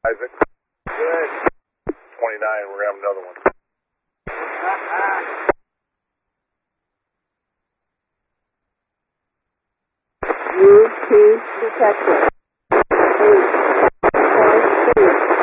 Isaac. Good. 29, we're going to have another one. Move to detected. 8.